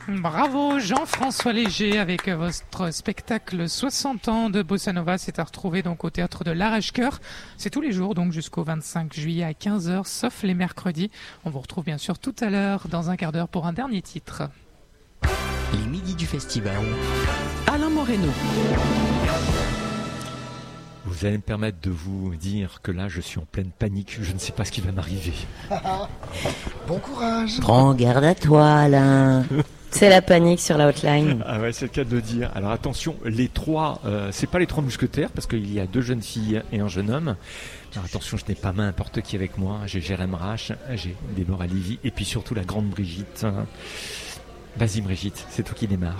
Bravo Jean-François Léger avec votre spectacle 60 ans de Bossa Nova. C'est à retrouver donc au théâtre de l'Arrache-Cœur. C'est tous les jours donc jusqu'au 25 juillet à 15h sauf les mercredis. On vous retrouve bien sûr tout à l'heure dans un quart d'heure pour un dernier titre. Les midis du festival. Alain Moreno. Vous allez me permettre de vous dire que là, je suis en pleine panique. Je ne sais pas ce qui va m'arriver. Bon courage. Prends garde à toi, Alain. C'est la panique sur la hotline. Ah ouais, c'est le cas de le dire. Alors attention, les trois, c'est pas les trois mousquetaires parce qu'il y a 2 jeunes filles et un jeune homme. Alors attention, je n'ai pas n'importe qui avec moi. J'ai Jérém Rache, j'ai Déborah Lévy et puis surtout la grande Brigitte. Vas-y Brigitte, c'est toi qui démarre.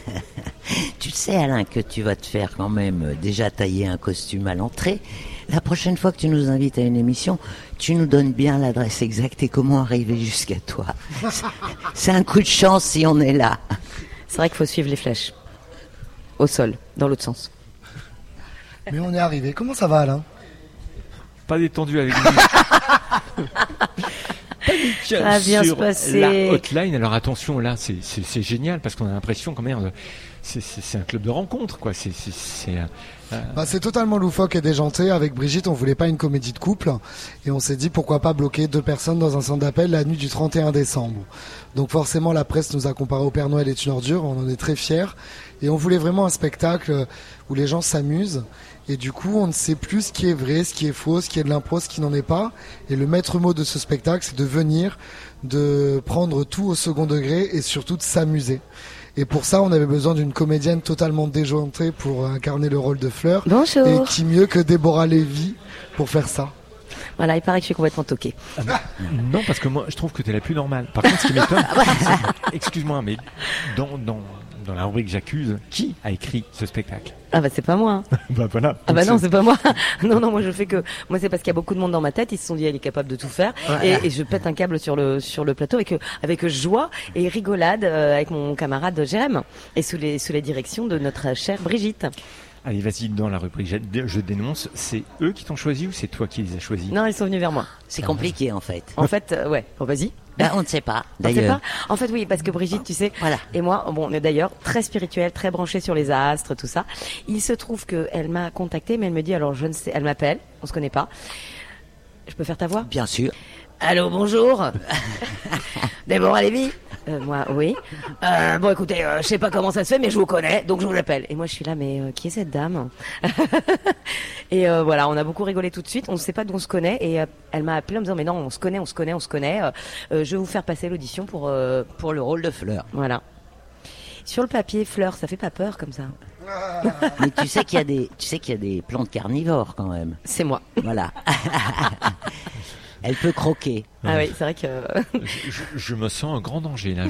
Tu sais, Alain, que tu vas te faire quand même déjà tailler un costume à l'entrée. La prochaine fois que tu nous invites à une émission, tu nous donnes bien l'adresse exacte et comment arriver jusqu'à toi. C'est un coup de chance si on est là. C'est vrai qu'il faut suivre les flèches. Au sol, dans l'autre sens. Mais on est arrivé. Comment ça va, Alain? Pas détendu avec nous. Ça va bien se passer. La hotline, alors attention, là, c'est génial parce qu'on a l'impression quand même, c'est un club de rencontre, quoi. C'est totalement loufoque et déjanté. Avec Brigitte, on voulait pas une comédie de couple et on s'est dit pourquoi pas bloquer 2 personnes dans un centre d'appel la nuit du 31 décembre. Donc forcément, la presse nous a comparé au Père Noël est une ordure. On en est très fiers et on voulait vraiment un spectacle où les gens s'amusent. Et du coup, on ne sait plus ce qui est vrai, ce qui est faux, ce qui est de l'impro, ce qui n'en est pas. Et le maître mot de ce spectacle, c'est de venir, de prendre tout au second degré et surtout de s'amuser. Et pour ça, on avait besoin d'une comédienne totalement déjantée pour incarner le rôle de Fleur. Bonjour. Et qui mieux que Déborah Lévy pour faire ça? Voilà, il paraît que je suis complètement toquée. Non, parce que moi, je trouve que t'es la plus normale. Par contre, ce qui m'étonne, excuse-moi, mais dans la rubrique J'accuse, qui a écrit ce spectacle? Ah bah c'est pas moi. Bah voilà. Ah bah non, c'est pas moi. Non, moi je fais que... Moi c'est parce qu'il y a beaucoup de monde dans ma tête, ils se sont dit elle est capable de tout faire. Ouais. Et je pète un câble sur le plateau avec joie et rigolade avec mon camarade Jérém. Et sous les directions de notre chère Brigitte. Allez, vas-y, dans la rubrique Je dénonce, c'est eux qui t'ont choisi ou c'est toi qui les as choisis? Non, ils sont venus vers moi. C'est compliqué en fait. En fait, ouais. Bon, vas-y. On ne sait pas, d'ailleurs. En fait, oui, parce que Brigitte, tu sais, voilà. Et moi, on est d'ailleurs très spirituel, très branché sur les astres, tout ça. Il se trouve qu'elle m'a contactée, mais elle me dit, alors je ne sais, elle m'appelle, on se connaît pas. Je peux faire ta voix? Bien sûr. Allô, bonjour. Déborah Lévy? Moi, oui. Bon, écoutez, je sais pas comment ça se fait, mais je vous connais, donc je vous appelle. Et moi, je suis là, mais qui est cette dame? Et voilà, on a beaucoup rigolé tout de suite. On ne sait pas d'où on se connaît. Et elle m'a appelé en me disant, mais non, on se connaît. Je vais vous faire passer l'audition pour le rôle de Fleur. Voilà. Sur le papier, Fleur, ça fait pas peur comme ça. Mais tu sais qu'il y a des plantes carnivores quand même. C'est moi. Voilà. Elle peut croquer. Ah oui, c'est vrai que... je me sens un grand danger là.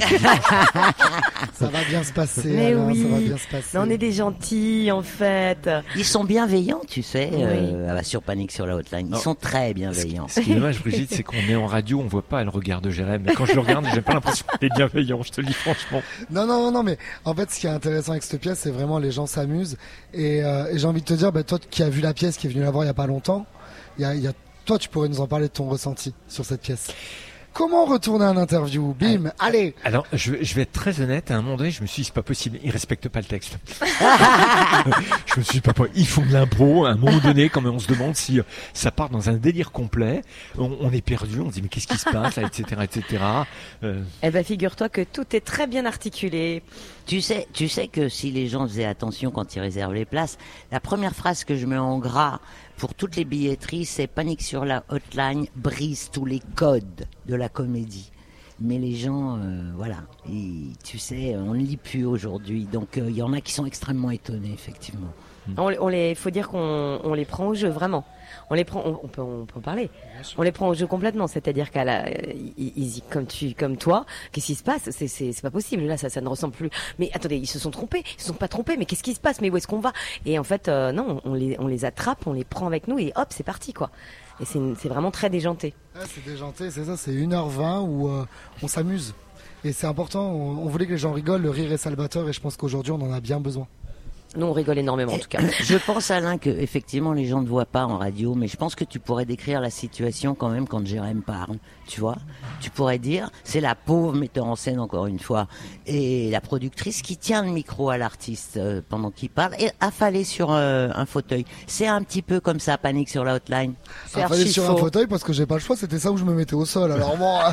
Ça va bien se passer, mais Alain, oui. Ça va bien se passer. Non, on est des gentils en fait. Ils sont bienveillants, tu sais, Oui. sur Panique sur la hotline. Ils sont très bienveillants. Ce qui est dommage, Brigitte, c'est qu'on est en radio, on voit pas le regard de Jérém. Mais quand je le regarde, j'ai pas l'impression qu'il est bienveillant, je te le dis franchement. Non, mais en fait, ce qui est intéressant avec cette pièce, c'est vraiment les gens s'amusent. Et j'ai envie de te dire, toi qui as vu la pièce, qui est venu la voir il y a pas longtemps, toi, tu pourrais nous en parler de ton ressenti sur cette pièce. Comment retourner un interview? Bim, allez. Alors, je vais être très honnête. À un moment donné, je me suis dit, c'est pas possible. Ils respectent pas le texte. Je me suis dit, papa, ils font de l'impro. À un moment donné, quand même, on se demande si ça part dans un délire complet. On est perdu. On se dit, mais qu'est-ce qui se passe là, etc. Eh ben, figure-toi que tout est très bien articulé. Tu sais que si les gens faisaient attention quand ils réservent les places, la première phrase que je mets en gras pour toutes les billetteries, c'est Panique sur la hotline brise tous les codes de la comédie. Mais les gens, tu sais, on ne lit plus aujourd'hui. Donc il y en a qui sont extrêmement étonnés, effectivement. Faut dire qu'on les prend au jeu, vraiment. On les prend, on peut en parler. On les prend au jeu complètement, c'est-à-dire comme toi, qu'est-ce qui se passe? C'est pas possible. Là, ça ne ressemble plus. Mais attendez, ils se sont trompés. Ils se sont pas trompés. Mais qu'est-ce qui se passe? Mais où est-ce qu'on va? Et en fait, non, on les attrape, on les prend avec nous et hop, c'est parti, quoi. Et c'est vraiment très déjanté. Ah, c'est déjanté, c'est ça. C'est 1h20 où on s'amuse. Et c'est important. On voulait que les gens rigolent. Le rire est salvateur. Et je pense qu'aujourd'hui, on en a bien besoin. Nous, on rigole énormément, en tout cas. Je pense, Alain, que effectivement les gens ne voient pas en radio, mais je pense que tu pourrais décrire la situation quand même quand Jérém parle. Tu vois, tu pourrais dire, c'est la pauvre metteur en scène encore une fois, et la productrice qui tient le micro à l'artiste pendant qu'il parle et affalée sur un fauteuil. C'est un petit peu comme ça, Panique sur la hotline. C'est Affalée archi sur un faux. fauteuil parce que j'ai pas le choix, c'était ça où je me mettais au sol. Alors moi,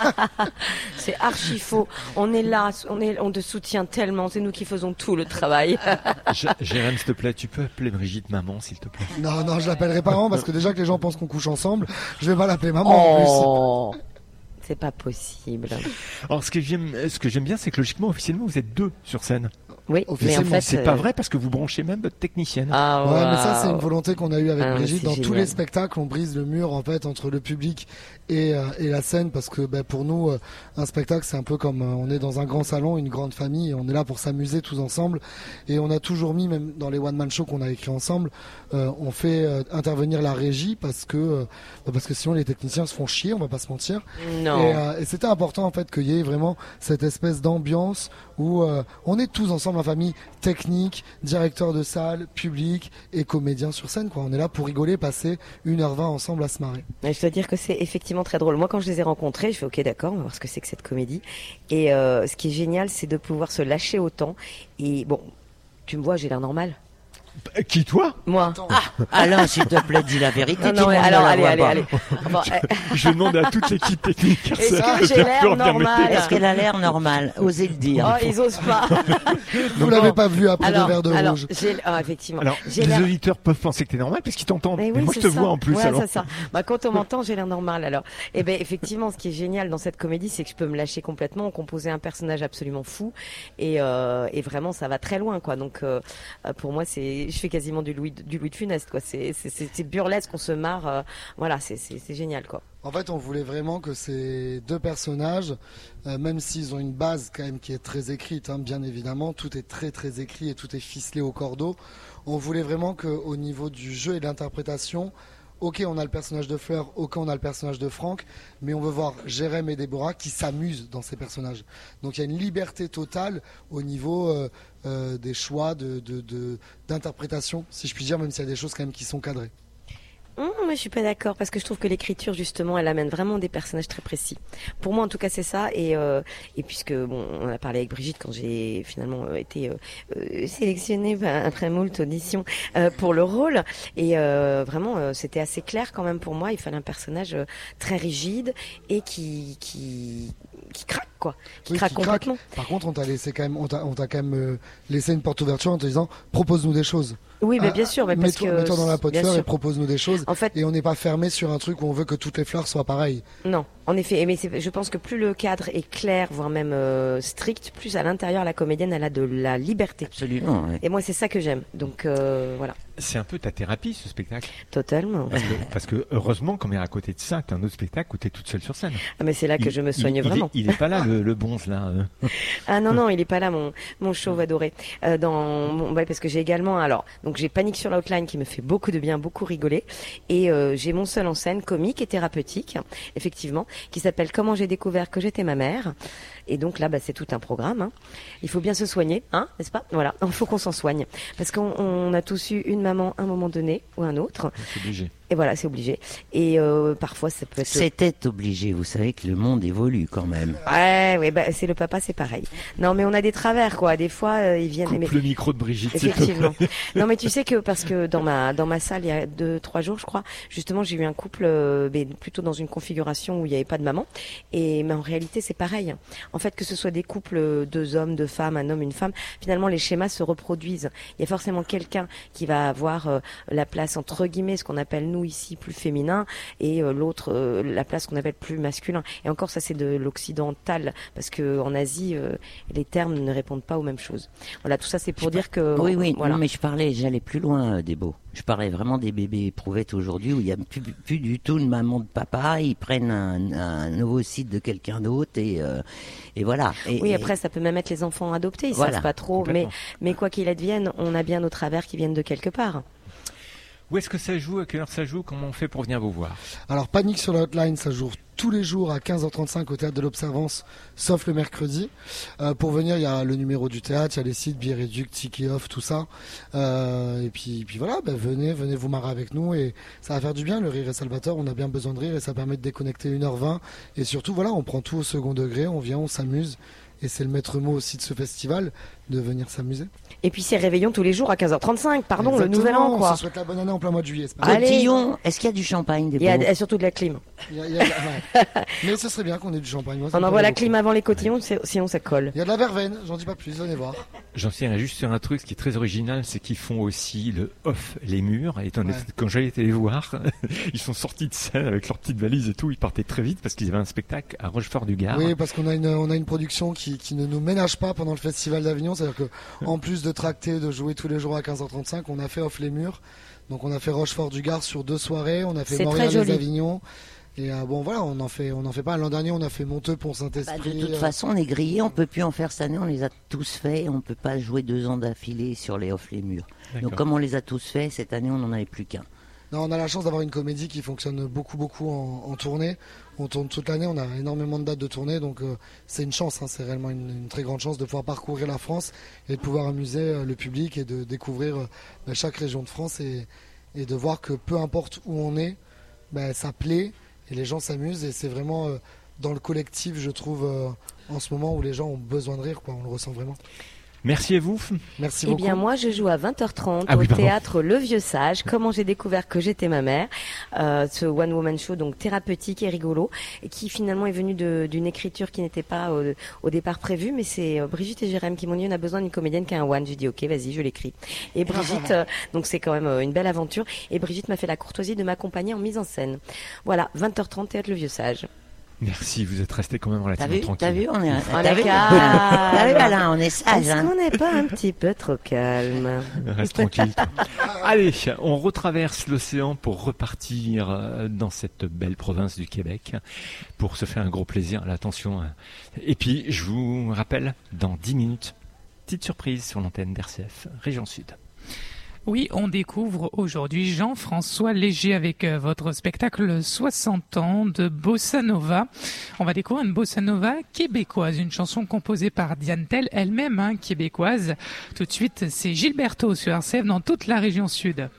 C'est archi faux. On est là, on te soutient tellement. C'est nous qui faisons tout le travail. Jérém, s'il te plaît, tu peux appeler Brigitte maman, s'il te plaît. non, je l'appellerai pas maman parce que déjà que les gens pensent qu'on couche ensemble, je vais pas l'appeler maman en plus. Oh, c'est pas possible. Alors, ce que j'aime bien, c'est que logiquement, officiellement, vous êtes 2 sur scène. Oui, mais en Officiellement, fait, C'est pas vrai parce que vous branchez même votre technicienne. Ah, Ouais, mais ça waouh. c'est une volonté qu'on a eue avec Ah, Brigitte. c'est Dans tous génial. les spectacles, on brise le mur en fait entre le public et la scène parce que pour nous, un spectacle c'est un peu comme on est dans un grand salon, une grande famille, et on est là pour s'amuser tous ensemble. Et on a toujours mis, même dans les one man shows qu'on a écrits ensemble, on fait intervenir la régie parce que sinon les techniciens se font chier, on va pas se mentir. Non. Et c'était important en fait qu'il y ait vraiment cette espèce d'ambiance où on est tous ensemble en famille, technique, directeur de salle, public et comédien sur scène quoi. On est là pour rigoler, passer 1h20 ensemble à se marrer. Mais je dois dire que c'est effectivement très drôle. Moi, quand je les ai rencontrés, je fais ok, d'accord, on va voir ce que c'est que cette comédie. Et ce qui est génial, c'est de pouvoir se lâcher autant. Et bon, tu me vois, j'ai l'air normal. Qui, toi? Moi. Alain, s'il te plaît, dis la vérité. Non, tout non, le mais monde alors, ne la allez, voit allez, pas. allez. Bon, Je demande à toute l'équipe technique. Est-ce que j'ai de l'air plus revenir normal m'aider. Est-ce qu'elle a l'air normale? Osez le dire. oh, ils osent pas. Vous l'avez pas vu après alors, deux verres de alors, rouge. Effectivement. Alors, J'ai les l'air- auditeurs peuvent penser que t'es normal parce qu'ils t'entendent. Mais Mais oui, moi, je c'est te ça. vois en plus. Ouais, alors. c'est ça. Quand on m'entend, j'ai l'air normal. Alors, effectivement, ce qui est génial dans cette comédie, c'est que je peux me lâcher complètement, composer un personnage absolument fou, et vraiment, ça va très loin, quoi. Donc, pour moi, je fais quasiment du Louis de Funès, quoi. C'est burlesque, on se marre. Voilà, c'est génial, quoi. En fait, on voulait vraiment que ces deux personnages, même s'ils ont une base quand même qui est très écrite, hein, bien évidemment, tout est très très écrit et tout est ficelé au cordeau. On voulait vraiment qu'au niveau du jeu et de l'interprétation, ok, on a le personnage de Fleur, ok, on a le personnage de Franck, mais on veut voir Jérém et Déborah qui s'amusent dans ces personnages. Donc il y a une liberté totale au niveau des choix d'interprétation, si je puis dire, même s'il y a des choses quand même qui sont cadrées. Moi, je suis pas d'accord parce que je trouve que l'écriture, justement, elle amène vraiment des personnages très précis. Pour moi, en tout cas, c'est ça. Et puisque, bon, on a parlé avec Brigitte quand j'ai finalement été sélectionnée après moult auditions pour le rôle. Et vraiment, c'était assez clair quand même pour moi. Il fallait un personnage très rigide et qui craque, quoi. Qui Oui, craque complètement. Par contre, on t'a quand même laissé une porte ouverte en te disant propose-nous des choses. Oui, mais bien sûr, mais parce que mets-toi dans la peau de bien fleur sûr. et propose-nous des choses. En fait, Et on n'est pas fermé sur un truc où on veut que toutes les fleurs soient pareilles. non, en effet. Mais je pense que plus le cadre est clair, voire même strict, plus à l'intérieur la comédienne elle a de la liberté. Absolument. Ouais. Et moi, c'est ça que j'aime. Donc voilà, C'est un peu ta thérapie, ce spectacle. totalement. Parce que heureusement, quand même à côté de ça, t'as un autre spectacle où t'es toute seule sur scène. Ah, mais c'est là que je me soigne vraiment. Il est pas là, le bonze, là. Ah non, il est pas là, mon chauve adoré. Parce que j'ai également, donc j'ai Panique sur la Hotline qui me fait beaucoup de bien, beaucoup rigoler. Et j'ai mon seul en scène comique et thérapeutique, effectivement, qui s'appelle Comment j'ai découvert que j'étais ma mère. Et donc là, c'est tout un programme. Hein. Il faut bien se soigner, hein, n'est-ce pas? Voilà, il faut qu'on s'en soigne. Parce qu'on a tous eu une maman à un moment donné ou un autre. C'est obligé. Et voilà, c'est obligé. Et parfois, ça peut être... C'était obligé. Vous savez que le monde évolue quand même. Ouais, c'est le papa, c'est pareil. Non, mais on a des travers, quoi. Des fois, ils viennent... Coupe le micro de Brigitte, s'il te plaît. Effectivement. Non, mais tu sais que parce que dans ma salle, il y a 2-3 jours, je crois, justement, j'ai eu un couple plutôt dans une configuration où il n'y avait pas de maman. Mais en réalité, c'est pareil. En fait, que ce soit des couples, 2 hommes, 2 femmes, un homme, une femme, finalement, les schémas se reproduisent. Il y a forcément quelqu'un qui va avoir la place entre guillemets, ce qu'on appelle nous ici plus féminin, et l'autre la place qu'on appelle plus masculin. Et encore, ça c'est de l'occidental, parce que en Asie, les termes ne répondent pas aux mêmes choses. Voilà, tout ça c'est pour dire que Oui, voilà. non, mais j'allais plus loin, Débo. Je parlais vraiment des bébés éprouvettes aujourd'hui où il n'y a plus du tout de maman de papa, ils prennent un nouveau site de quelqu'un d'autre et voilà. Oui, après ça peut même être les enfants adoptés, ils Voilà, savent pas trop, mais quoi qu'il advienne, on a bien nos travers qui viennent de quelque part. Où est-ce que ça joue? À quelle heure ça joue? Comment on fait pour venir vous voir? Alors Panique sur la hotline, ça joue tous les jours à 15h35 au Théâtre de l'Observance, sauf le mercredi. Pour venir, il y a le numéro du théâtre, il y a les sites Billet Réduc, Ticket Off, tout ça. Et puis voilà, venez vous marrer avec nous et ça va faire du bien. Le rire est salvateur, on a bien besoin de rire et ça permet de déconnecter 1h20. Et surtout, voilà, on prend tout au second degré, on vient, on s'amuse. Et c'est le maître mot aussi de ce festival, de venir s'amuser. Et puis c'est réveillon tous les jours à 15h35, pardon, Exactement, le nouvel an, quoi. On se souhaite la bonne année en plein mois de juillet. C'est pas Allez. Cotillon, est-ce qu'il y a du champagne des Il y a surtout de la clim. ouais. Mais ce serait bien qu'on ait du champagne. Moi, ça On me envoie plairait la clim avant les cotillons, sinon ça colle. Il y a de la verveine, j'en dis pas plus, venez voir. J'en sais juste sur un truc, ce qui est très original, c'est qu'ils font aussi le off les murs. Et quand j'ai été les voir, ils sont sortis de scène avec leurs petites valises et tout. Ils partaient très vite parce qu'ils avaient un spectacle à Rochefort-du-Gard. Oui, parce qu'on a une production qui ne nous ménage pas pendant le festival d'Avignon. C'est-à-dire que en plus de tracter, de jouer tous les jours à 15h35, on a fait off les murs. Donc on a fait Rochefort-du-Gard sur 2 soirées. On a fait Montréal-les-Avignon. Et bon voilà, on en fait pas. L'an dernier, on a fait Monteux, Pont-Saint-Esprit. De toute façon, on est grillé, on peut plus en faire cette année, on les a tous faits, on peut pas jouer 2 ans d'affilée sur les off les murs. Donc comme on les a tous faits, cette année, on n'en avait plus qu'un. Non, on a la chance d'avoir une comédie qui fonctionne beaucoup en tournée. On tourne toute l'année, on a énormément de dates de tournée, donc c'est une chance, c'est réellement une très grande chance de pouvoir parcourir la France et de pouvoir amuser le public et de découvrir chaque région de France et de voir que peu importe où on est, ça plaît et les gens s'amusent et c'est vraiment dans le collectif, je trouve, en ce moment où les gens ont besoin de rire, on le ressent vraiment. Merci à vous. Merci beaucoup. Eh bien, moi, je joue à 20h30 au théâtre Le Vieux Sage. Comment j'ai découvert que j'étais ma mère. Ce one-woman show, donc thérapeutique et rigolo, et qui finalement est venu d'une écriture qui n'était pas au départ prévue, mais c'est Brigitte et Jérém qui m'ont dit on a besoin d'une comédienne qui a un one. J'ai dit ok, vas-y, je l'écris. Et Brigitte, donc c'est quand même une belle aventure. Et Brigitte m'a fait la courtoisie de m'accompagner en mise en scène. Voilà, 20h30 théâtre Le Vieux Sage. Merci, vous êtes resté quand même relativement tranquille. T'as vu, on est calme. Voilà, on est sage. Est-ce qu'on n'est pas un petit peu trop calme? Reste tranquille. Allez, on retraverse l'océan pour repartir dans cette belle province du Québec pour se faire un gros plaisir. Attention. Et puis, je vous rappelle, dans 10 minutes, petite surprise sur l'antenne d'RCF, Région Sud. Oui, on découvre aujourd'hui Jean-François Léger avec votre spectacle 60 ans de Bossa Nova. On va découvrir une Bossa Nova québécoise, une chanson composée par Diane Tell, elle-même québécoise. Tout de suite, c'est Gilberto sur RCF dans toute la région sud.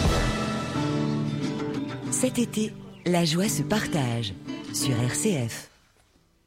Cet été, la joie se partage sur RCF.